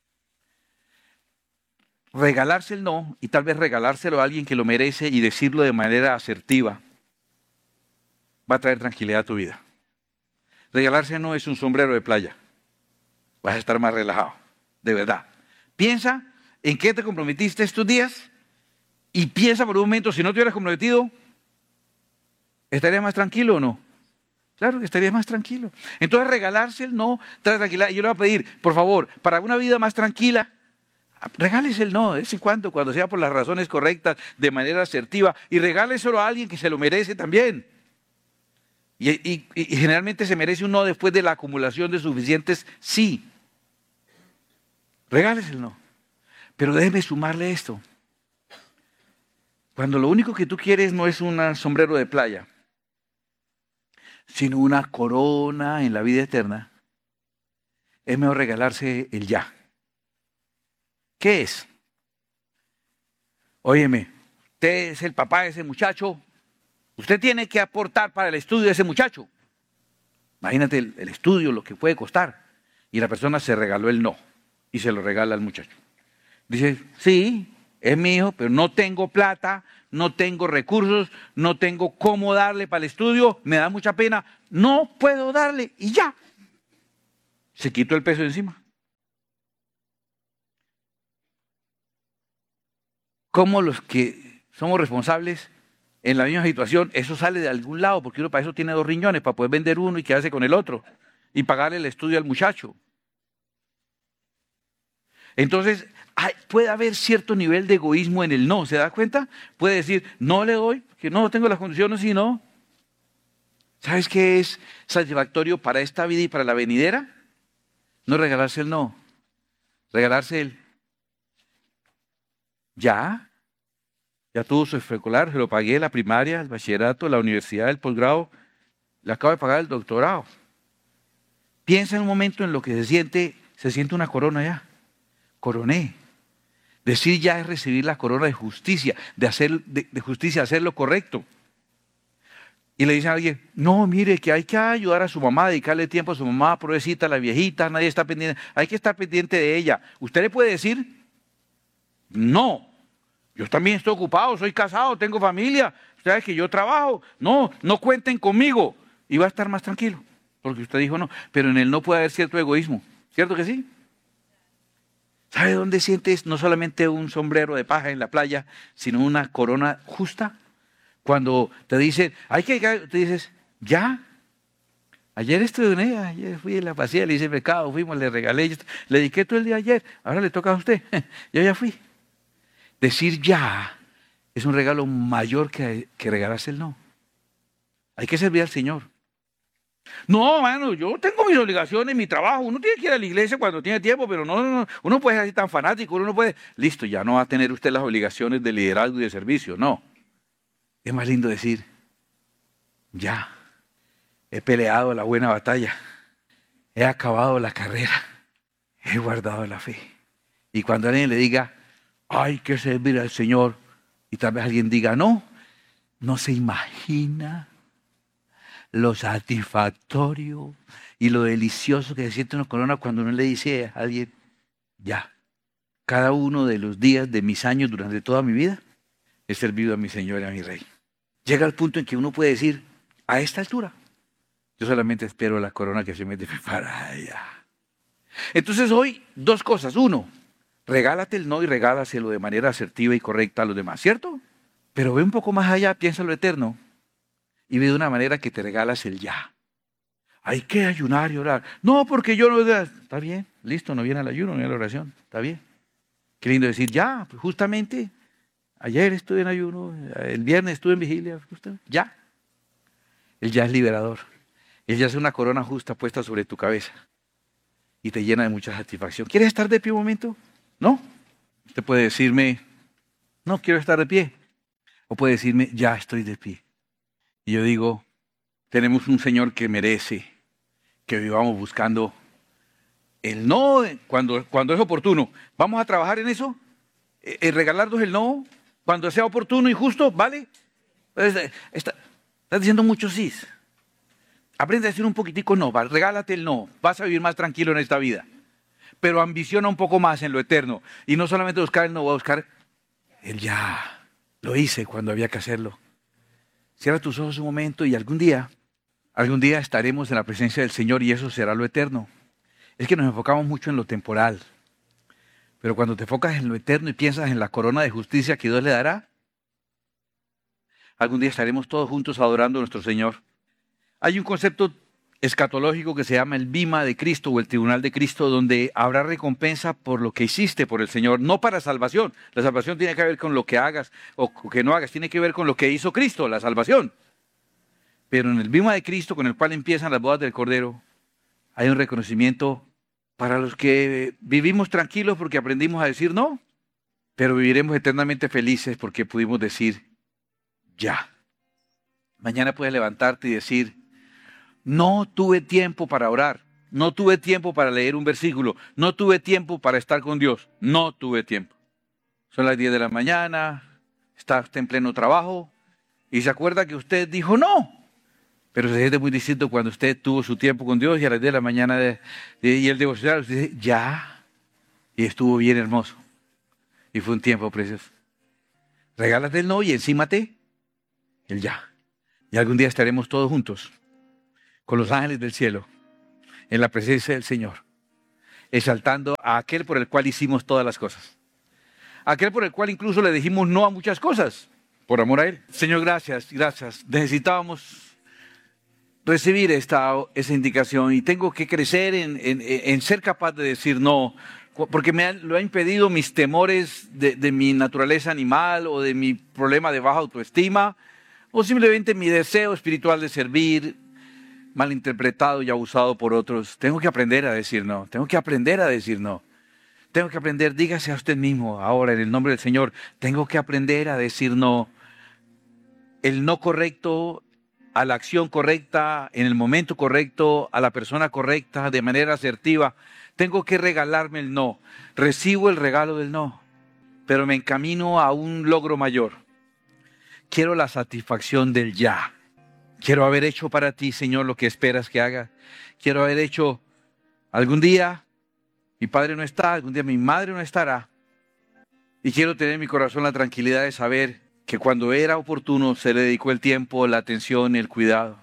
Regalarse el no y tal vez regalárselo a alguien que lo merece y decirlo de manera asertiva va a traer tranquilidad a tu vida. Regalarse no es un sombrero de playa. Vas a estar más relajado, de verdad. Piensa en qué te comprometiste estos días y piensa por un momento, si no te hubieras comprometido, ¿estarías más tranquilo o no? Claro que estarías más tranquilo. Entonces regalarse el no trae tranquilidad. Yo le voy a pedir, por favor, para una vida más tranquila, regálese el no de vez en cuando, cuando sea por las razones correctas, de manera asertiva, y regáleselo a alguien que se lo merece también. Y, y, y generalmente se merece un no después de la acumulación de suficientes sí. Regálese el no. Pero déjeme sumarle esto. Cuando lo único que tú quieres no es un sombrero de playa, sino una corona en la vida eterna, es mejor regalarse el ya. ¿Qué es? Óyeme, usted es el papá de ese muchacho, usted tiene que aportar para el estudio de ese muchacho. Imagínate el, el estudio, lo que puede costar. y la persona se regaló el no y se lo regala al muchacho. Dice, sí, es mi hijo, pero no tengo plata, no tengo recursos, no tengo cómo darle para el estudio, me da mucha pena, no puedo darle y ya. Se quitó el peso de encima. ¿Cómo los que somos responsables en la misma situación, eso sale de algún lado, porque uno para eso tiene dos riñones, para poder vender uno y quedarse con el otro, y pagarle el estudio al muchacho? Entonces, hay, puede haber cierto nivel de egoísmo en el no, ¿se da cuenta? Puede decir, no le doy, que no tengo las condiciones y no. ¿Sabes qué es satisfactorio para esta vida y para la venidera? No regalarse el no, regalarse el ya. Ya tuvo su especular, se lo pagué, la primaria, el bachillerato, la universidad, el posgrado, le acabo de pagar el doctorado. Piensa en un momento en lo que se siente, se siente una corona ya. Coroné. Decir ya es recibir la corona de justicia, de hacer de, de justicia, hacer lo correcto. Y le dicen a alguien, no, mire, que hay que ayudar a su mamá, dedicarle tiempo a su mamá, pobrecita, la viejita, nadie está pendiente, hay que estar pendiente de ella. ¿Usted le puede decir? No. Yo también estoy ocupado, soy casado, tengo familia, ustedes que yo trabajo. No, no cuenten conmigo. Y va a estar más tranquilo, porque usted dijo no. Pero en él no puede haber cierto egoísmo, ¿cierto que sí? ¿Sabe dónde sientes no solamente un sombrero de paja en la playa, sino una corona justa? Cuando te dicen, hay que, te dices, ya. Ayer estudié, ayer fui a la pasilla, le hice pecado, fuimos, le regalé, le dediqué todo el día ayer, ahora le toca a usted, yo ya fui. Decir ya es un regalo mayor que, que regalarse el no. Hay que servir al Señor. No, mano, yo tengo mis obligaciones, mi trabajo. Uno tiene que ir a la iglesia cuando tiene tiempo, pero no, no, uno puede ser así tan fanático, uno no puede. Listo, ya no va a tener usted las obligaciones de liderazgo y de servicio, no. Es más lindo decir, ya, he peleado la buena batalla, he acabado la carrera, he guardado la fe. Y cuando alguien le diga, hay que servir al Señor, y tal vez alguien diga, no, no se imagina lo satisfactorio y lo delicioso que se siente una corona cuando uno le dice a alguien, ya, cada uno de los días de mis años durante toda mi vida, he servido a mi Señor y a mi Rey. Llega al punto en que uno puede decir, a esta altura, yo solamente espero la corona que se me para allá. Entonces hoy, dos cosas. Uno, regálate el no y regálaselo de manera asertiva y correcta a los demás, ¿cierto? Pero ve un poco más allá, piensa en lo eterno y ve de una manera que te regalas el ya. Hay que ayunar y orar. No, porque yo no... Está bien, listo, no viene el ayuno, no viene la oración, está bien. Qué lindo decir, ya, pues justamente, ayer estuve en ayuno, el viernes estuve en vigilia, justamente, ya. El ya es liberador. Él ya es una corona justa puesta sobre tu cabeza y te llena de mucha satisfacción. ¿Quieres estar de pie un momento? ¿No? Usted puede decirme, no quiero estar de pie. O puede decirme, ya estoy de pie. Y yo digo, tenemos un Señor que merece que vivamos buscando el no cuando, cuando es oportuno. ¿Vamos a trabajar en eso? ¿En regalarnos el no cuando sea oportuno y justo? ¿Vale? Está, está, estás diciendo mucho sí. Aprende a decir un poquitico no, regálate el no. Vas a vivir más tranquilo en esta vida. Pero ambiciona un poco más en lo eterno. Y no solamente buscar el no, voy a buscar el ya. Lo hice cuando había que hacerlo. Cierra tus ojos un momento y algún día, algún día estaremos en la presencia del Señor y eso será lo eterno. Es que nos enfocamos mucho en lo temporal. Pero cuando te enfocas en lo eterno y piensas en la corona de justicia que Dios le dará, algún día estaremos todos juntos adorando a nuestro Señor. Hay un concepto escatológico que se llama el bima de Cristo o el tribunal de Cristo, donde habrá recompensa por lo que hiciste por el Señor, no para salvación. La salvación tiene que ver con lo que hagas o que no hagas, tiene que ver con lo que hizo Cristo, la salvación. Pero en el bima de Cristo, con el cual empiezan las bodas del Cordero, hay un reconocimiento para los que vivimos tranquilos porque aprendimos a decir no, pero viviremos eternamente felices porque pudimos decir ya. Mañana puedes levantarte y decir, no tuve tiempo para orar, no tuve tiempo para leer un versículo, no tuve tiempo para estar con Dios, no tuve tiempo. Son las diez de la mañana, está usted en pleno trabajo y se acuerda que usted dijo no. Pero se siente muy distinto cuando usted tuvo su tiempo con Dios y a las diez de la mañana de, de, y el devocional, usted dice, ya, y estuvo bien hermoso. Y fue un tiempo precioso. Regálate el no y encímate el ya. Y algún día estaremos todos juntos, con los ángeles del cielo, en la presencia del Señor, exaltando a aquel por el cual hicimos todas las cosas. Aquel por el cual incluso le dijimos no a muchas cosas, por amor a Él. Señor, gracias, gracias. Necesitábamos recibir esta, esa indicación y tengo que crecer en, en, en ser capaz de decir no, porque me ha, lo ha impedido mis temores de, de mi naturaleza animal o de mi problema de baja autoestima o simplemente mi deseo espiritual de servir, malinterpretado y abusado por otros. Tengo que aprender a decir no, tengo que aprender a decir no. Tengo que aprender, dígase a usted mismo ahora en el nombre del Señor, tengo que aprender a decir no. El no correcto a la acción correcta, en el momento correcto, a la persona correcta, de manera asertiva. Tengo que regalarme el no. Recibo el regalo del no, pero me encamino a un logro mayor. Quiero la satisfacción del ya. Quiero haber hecho para ti, Señor, lo que esperas que haga. Quiero haber hecho algún día, mi padre no está, algún día mi madre no estará. Y quiero tener en mi corazón la tranquilidad de saber que cuando era oportuno se le dedicó el tiempo, la atención y el cuidado.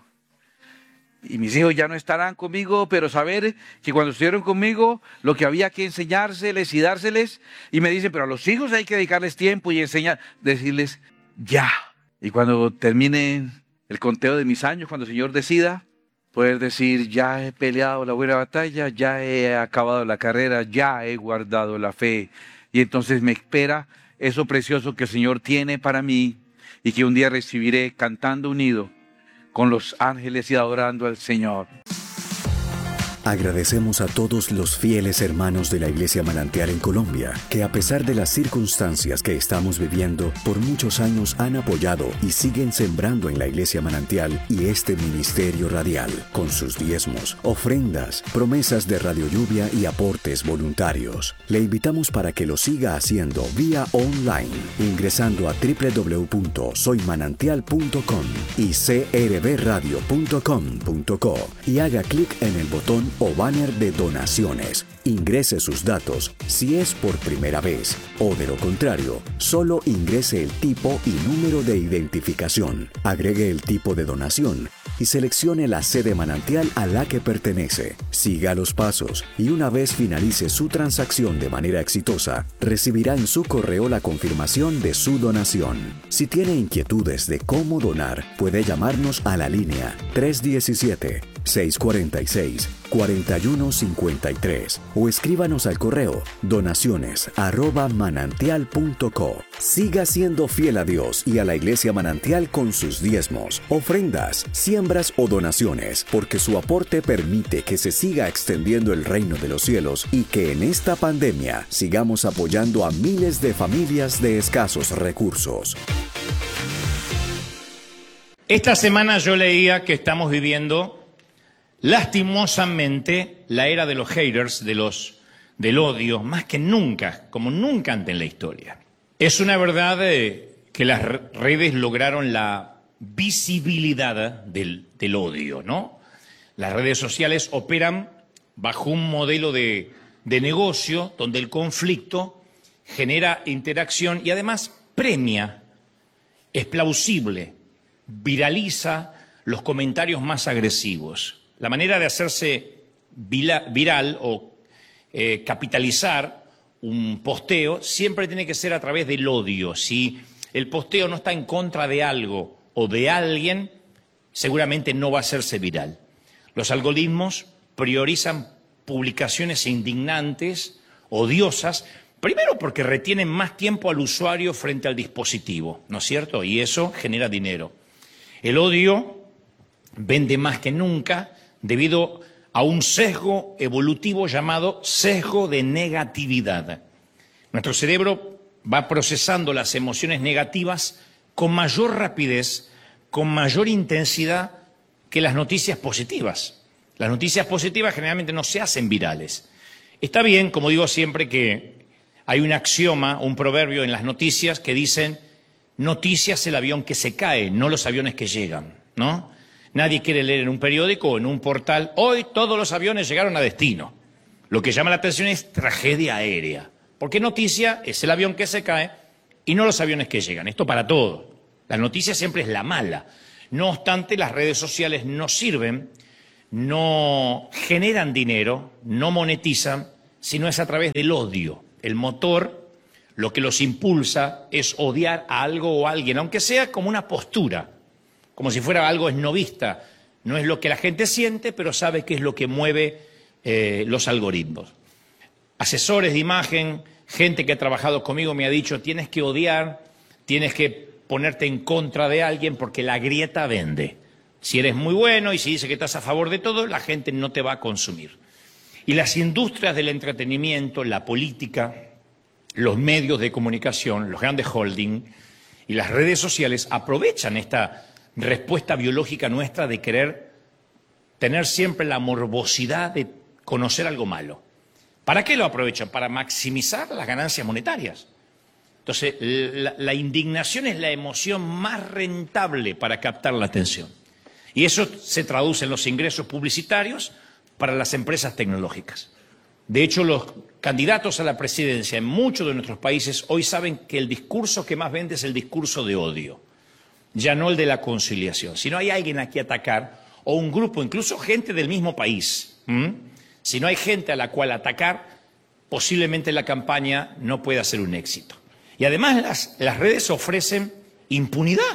Y mis hijos ya no estarán conmigo, pero saber que cuando estuvieron conmigo, lo que había que enseñárseles y dárseles, y me dicen, pero a los hijos hay que dedicarles tiempo y enseñar, decirles, ya. Y cuando termine el conteo de mis años, cuando el Señor decida, poder decir, ya he peleado la buena batalla, ya he acabado la carrera, ya he guardado la fe. Y entonces me espera eso precioso que el Señor tiene para mí y que un día recibiré cantando unido con los ángeles y adorando al Señor. Agradecemos a todos los fieles hermanos de la Iglesia Manantial en Colombia, que a pesar de las circunstancias que estamos viviendo, por muchos años han apoyado y siguen sembrando en la Iglesia Manantial y este ministerio radial, con sus diezmos, ofrendas, promesas de Radio Lluvia y aportes voluntarios. Le invitamos para que lo siga haciendo vía online, ingresando a doble u doble u doble u punto soy manantial punto com y c r b radio punto com punto co y haga clic en el botón o banner de donaciones. Ingrese sus datos si es por primera vez o de lo contrario, solo ingrese el tipo y número de identificación. Agregue el tipo de donación y seleccione la sede manantial a la que pertenece. Siga los pasos y una vez finalice su transacción de manera exitosa, recibirá en su correo la confirmación de su donación. Si tiene inquietudes de cómo donar, puede llamarnos a la línea tres uno siete, seis cuatro seis, cuatro uno cinco tres o escríbanos al correo donaciones arroba manantial punto co. Siga siendo fiel a Dios y a la Iglesia Manantial con sus diezmos, ofrendas, siembras o donaciones, porque su aporte permite que se siga extendiendo el reino de los cielos y que en esta pandemia sigamos apoyando a miles de familias de escasos recursos. Esta semana yo leía que estamos viviendo lastimosamente la era de los haters, de los, del odio, más que nunca, como nunca antes en la historia. Es una verdad eh, que las redes lograron la visibilidad del, del odio, ¿no? Las redes sociales operan bajo un modelo de, de negocio donde el conflicto genera interacción y además premia, es plausible, viraliza los comentarios más agresivos. La manera de hacerse viral o eh, capitalizar un posteo siempre tiene que ser a través del odio. Si el posteo no está en contra de algo o de alguien, seguramente no va a hacerse viral. Los algoritmos priorizan publicaciones indignantes, odiosas, primero porque retienen más tiempo al usuario frente al dispositivo, ¿no es cierto? Y eso genera dinero. El odio vende más que nunca debido a un sesgo evolutivo llamado sesgo de negatividad. Nuestro cerebro va procesando las emociones negativas con mayor rapidez, con mayor intensidad que las noticias positivas. Las noticias positivas generalmente no se hacen virales. Está bien, como digo siempre, que hay un axioma, un proverbio en las noticias que dicen noticias el avión que se cae, no los aviones que llegan, ¿no? Nadie quiere leer en un periódico o en un portal: hoy todos los aviones llegaron a destino. Lo que llama la atención es tragedia aérea, porque noticia es el avión que se cae y no los aviones que llegan. Esto para todo. La noticia siempre es la mala. No obstante, las redes sociales no sirven, no generan dinero, no monetizan, sino es a través del odio. El motor, lo que los impulsa es odiar a algo o a alguien, aunque sea como una postura, como si fuera algo esnovista. No es lo que la gente siente, pero sabe que es lo que mueve eh, los algoritmos. Asesores de imagen, gente que ha trabajado conmigo me ha dicho: tienes que odiar, tienes que ponerte en contra de alguien porque la grieta vende. Si eres muy bueno y si dices que estás a favor de todo, la gente no te va a consumir. Y las industrias del entretenimiento, la política, los medios de comunicación, los grandes holding y las redes sociales aprovechan esta respuesta biológica nuestra de querer tener siempre la morbosidad de conocer algo malo. ¿Para qué lo aprovechan? Para maximizar las ganancias monetarias. Entonces, la, la indignación es la emoción más rentable para captar la atención. Y eso se traduce en los ingresos publicitarios para las empresas tecnológicas. De hecho, los candidatos a la presidencia en muchos de nuestros países hoy saben que el discurso que más vende es el discurso de odio, ya no el de la conciliación. Si no hay alguien a quien atacar, o un grupo, incluso gente del mismo país, ¿m? Si no hay gente a la cual atacar, posiblemente la campaña no pueda ser un éxito. Y además las, las redes ofrecen impunidad,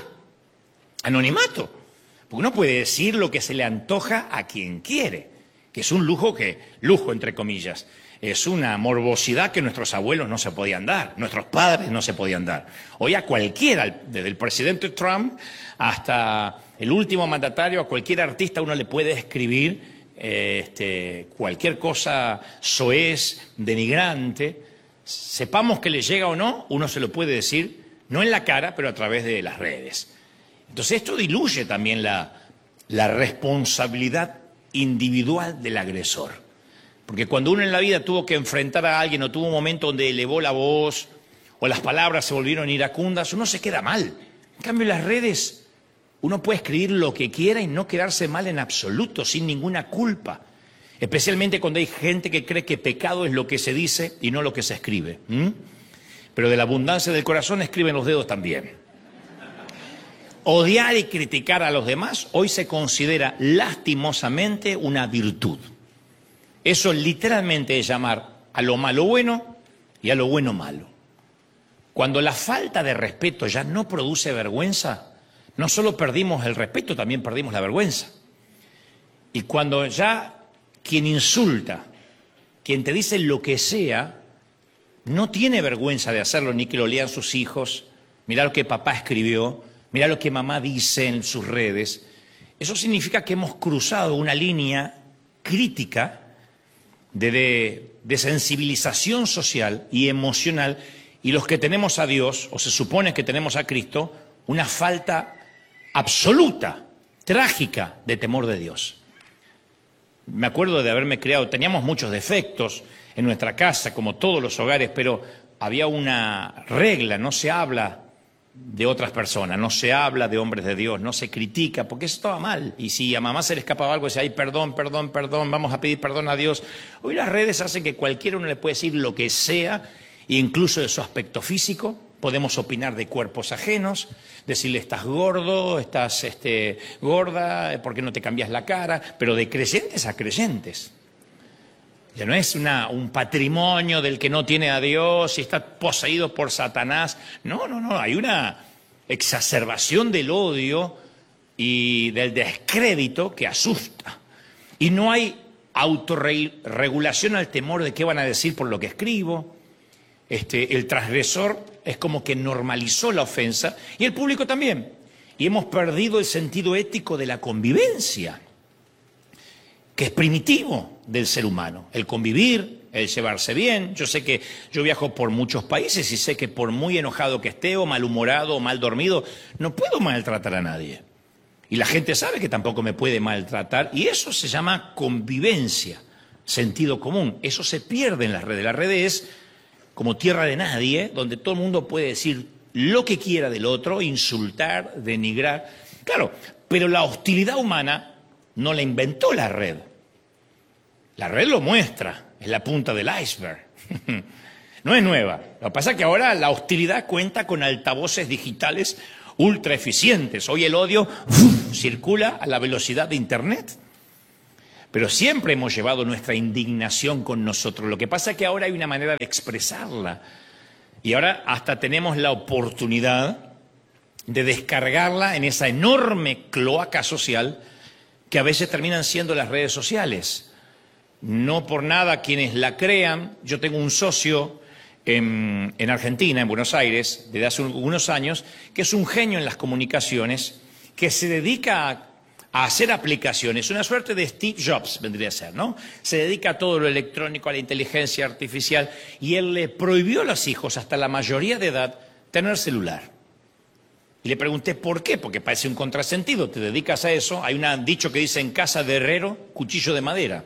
anonimato, porque uno puede decir lo que se le antoja a quien quiere, que es un lujo que, lujo entre comillas, es una morbosidad que nuestros abuelos no se podían dar, nuestros padres no se podían dar. Hoy a cualquiera, desde el presidente Trump hasta el último mandatario, a cualquier artista uno le puede escribir eh, este, cualquier cosa soez, denigrante. Sepamos que le llega o no, uno se lo puede decir, no en la cara, pero a través de las redes. Entonces esto diluye también la, la responsabilidad individual del agresor. Porque cuando uno en la vida tuvo que enfrentar a alguien o tuvo un momento donde elevó la voz o las palabras se volvieron iracundas, uno se queda mal. En cambio, en las redes uno puede escribir lo que quiera y no quedarse mal en absoluto, sin ninguna culpa. Especialmente cuando hay gente que cree que pecado es lo que se dice y no lo que se escribe. ¿Mm? Pero de la abundancia del corazón escriben los dedos también. Odiar y criticar a los demás hoy se considera lastimosamente una virtud. Eso literalmente es llamar a lo malo bueno y a lo bueno malo. Cuando la falta de respeto ya no produce vergüenza, no solo perdimos el respeto, también perdimos la vergüenza. Y cuando ya quien insulta, quien te dice lo que sea, no tiene vergüenza de hacerlo, ni que lo lean sus hijos, mirá lo que papá escribió, mirá lo que mamá dice en sus redes, eso significa que hemos cruzado una línea crítica de, de, de sensibilización social y emocional, y los que tenemos a Dios, o se supone que tenemos a Cristo, una falta absoluta, trágica de temor de Dios. Me acuerdo de haberme criado, teníamos muchos defectos en nuestra casa, como todos los hogares, pero había una regla: no se habla de otras personas, no se habla de hombres de Dios, no se critica, porque eso estaba mal. Y si a mamá se le escapaba algo, decía: ay, perdón, perdón, perdón, vamos a pedir perdón a Dios. Hoy las redes hacen que cualquiera uno le puede decir lo que sea, incluso de su aspecto físico. Podemos opinar de cuerpos ajenos, decirle: estás gordo, estás este, gorda, ¿por qué no te cambias la cara? Pero de creyentes a creyentes. Ya no es una, un patrimonio del que no tiene a Dios y está poseído por Satanás. No, no, no, hay una exacerbación del odio y del descrédito que asusta. Y no hay autorregulación al temor de qué van a decir por lo que escribo. Este, el transgresor es como que normalizó la ofensa, y el público también. Y hemos perdido el sentido ético de la convivencia, que es primitivo del ser humano. El convivir, el llevarse bien. Yo sé que yo viajo por muchos países y sé que por muy enojado que esté, o malhumorado, o mal dormido, no puedo maltratar a nadie. Y la gente sabe que tampoco me puede maltratar, y eso se llama convivencia, sentido común. Eso se pierde en las redes. La red es como tierra de nadie, donde todo el mundo puede decir lo que quiera del otro, insultar, denigrar. Claro, pero la hostilidad humana no la inventó la red. La red lo muestra, es la punta del iceberg. No es nueva. Lo que pasa es que ahora la hostilidad cuenta con altavoces digitales ultra eficientes. Hoy el odio ¡uf!, circula a la velocidad de Internet. Pero siempre hemos llevado nuestra indignación con nosotros. Lo que pasa es que ahora hay una manera de expresarla. Y ahora hasta tenemos la oportunidad de descargarla en esa enorme cloaca social que a veces terminan siendo las redes sociales. No por nada quienes la crean. Yo tengo un socio en, en Argentina, en Buenos Aires, desde hace unos años, que es un genio en las comunicaciones, que se dedica a, a hacer aplicaciones, una suerte de Steve Jobs vendría a ser, ¿no? Se dedica a todo lo electrónico, a la inteligencia artificial, y él le prohibió a los hijos, hasta la mayoría de edad, tener celular. Y le pregunté, ¿por qué? Porque parece un contrasentido, te dedicas a eso. Hay un dicho que dice, en casa de herrero, cuchillo de madera.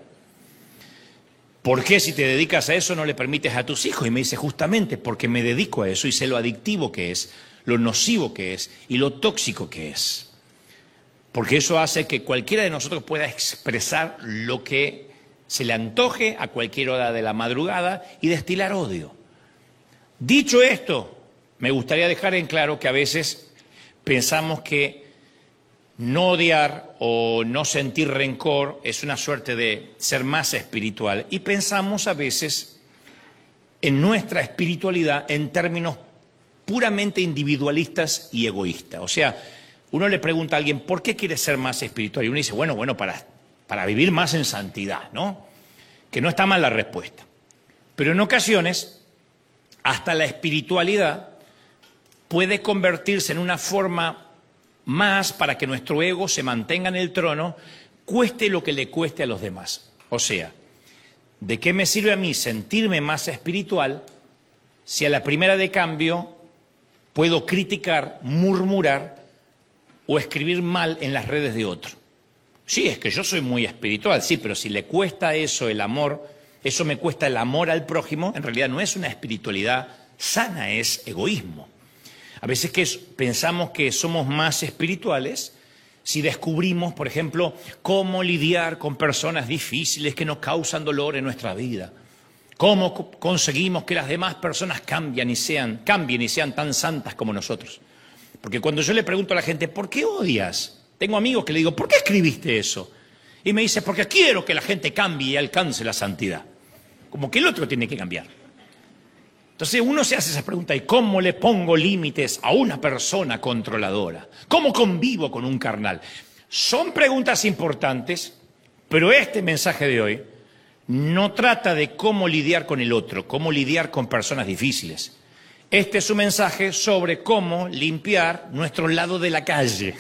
¿Por qué si te dedicas a eso no le permites a tus hijos? Y me dice, justamente porque me dedico a eso y sé lo adictivo que es, lo nocivo que es y lo tóxico que es. Porque eso hace que cualquiera de nosotros pueda expresar lo que se le antoje a cualquier hora de la madrugada y destilar odio. Dicho esto, me gustaría dejar en claro que a veces pensamos que no odiar o no sentir rencor es una suerte de ser más espiritual. Y pensamos a veces en nuestra espiritualidad en términos puramente individualistas y egoístas. O sea, uno le pregunta a alguien, ¿por qué quieres ser más espiritual? Y uno dice, bueno, bueno, para, para vivir más en santidad, ¿no? Que no está mal la respuesta. Pero en ocasiones, hasta la espiritualidad puede convertirse en una forma más para que nuestro ego se mantenga en el trono, cueste lo que le cueste a los demás. O sea, ¿de qué me sirve a mí sentirme más espiritual si a la primera de cambio puedo criticar, murmurar o escribir mal en las redes de otro? Sí, es que yo soy muy espiritual, sí, pero si le cuesta eso el amor, eso me cuesta el amor al prójimo, en realidad no es una espiritualidad sana, es egoísmo. A veces que pensamos que somos más espirituales si descubrimos, por ejemplo, cómo lidiar con personas difíciles que nos causan dolor en nuestra vida. Cómo co- conseguimos que las demás personas cambien y sean, cambien y sean tan santas como nosotros. Porque cuando yo le pregunto a la gente, ¿por qué odias? Tengo amigos que le digo, ¿por qué escribiste eso? Y me dice, porque quiero que la gente cambie y alcance la santidad. Como que el otro tiene que cambiar. Entonces uno se hace esa pregunta, ¿y cómo le pongo límites a una persona controladora? ¿Cómo convivo con un carnal? Son preguntas importantes, pero este mensaje de hoy no trata de cómo lidiar con el otro, cómo lidiar con personas difíciles. Este es un mensaje sobre cómo limpiar nuestro lado de la calle,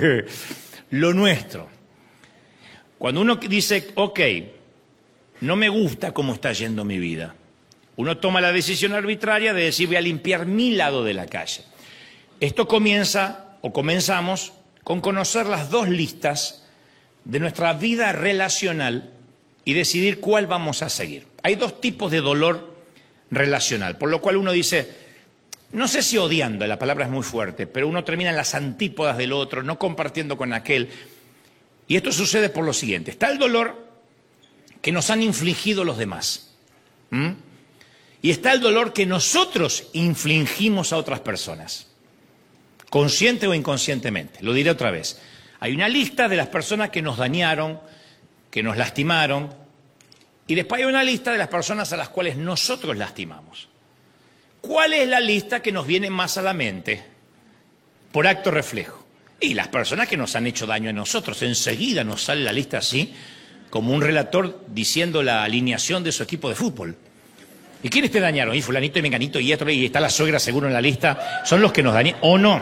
lo nuestro. Cuando uno dice, ok, no me gusta cómo está yendo mi vida, uno toma la decisión arbitraria de decir voy a limpiar mi lado de la calle. Esto comienza, o comenzamos, con conocer las dos listas de nuestra vida relacional y decidir cuál vamos a seguir. Hay dos tipos de dolor relacional, por lo cual uno dice, no sé si odiando, la palabra es muy fuerte, pero uno termina en las antípodas del otro, no compartiendo con aquel. Y esto sucede por lo siguiente, está el dolor que nos han infligido los demás. ¿Mm? Y está el dolor que nosotros infligimos a otras personas, consciente o inconscientemente. Lo diré otra vez. Hay una lista de las personas que nos dañaron, que nos lastimaron, y después hay una lista de las personas a las cuales nosotros lastimamos. ¿Cuál es la lista que nos viene más a la mente? Por acto reflejo. Y las personas que nos han hecho daño a nosotros. Enseguida nos sale la lista así, como un relator diciendo la alineación de su equipo de fútbol. ¿Y quiénes te dañaron? Y fulanito y menganito y otro, y está la suegra seguro en la lista. ¿Son los que nos dañan o no?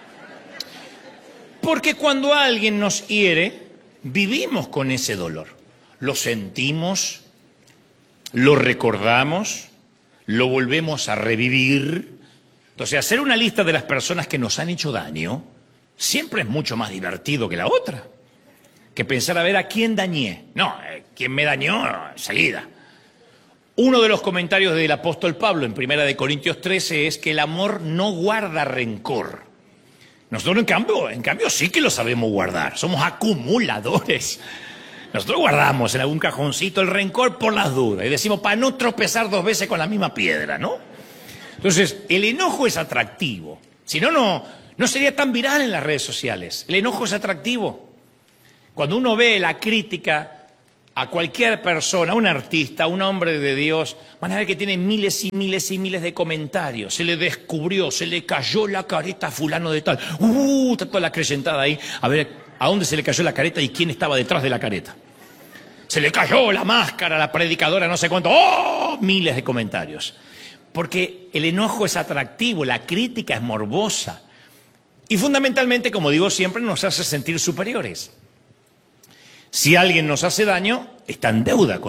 Porque cuando alguien nos hiere, vivimos con ese dolor. Lo sentimos, lo recordamos, lo volvemos a revivir. Entonces, hacer una lista de las personas que nos han hecho daño siempre es mucho más divertido que la otra. Que pensar a ver a quién dañé. No, eh, quién me dañó, enseguida. Uno de los comentarios del apóstol Pablo en Primera de Corintios trece es que el amor no guarda rencor. Nosotros en cambio, en cambio sí que lo sabemos guardar, somos acumuladores. Nosotros guardamos en algún cajoncito el rencor por las dudas y decimos para no tropezar dos veces con la misma piedra, ¿no? Entonces, el enojo es atractivo. Si no, no, no sería tan viral en las redes sociales. El enojo es atractivo. Cuando uno ve la crítica a cualquier persona, a un artista, a un hombre de Dios, van a ver que tiene miles y miles y miles de comentarios. Se le descubrió, se le cayó la careta a fulano de tal. Uh, está toda la creyentada ahí. A ver, ¿a dónde se le cayó la careta y quién estaba detrás de la careta? Se le cayó la máscara, la predicadora, no sé cuánto. ¡Oh! Miles de comentarios. Porque el enojo es atractivo, la crítica es morbosa. Y fundamentalmente, como digo siempre, nos hace sentir superiores. Si alguien nos hace daño, está en deuda con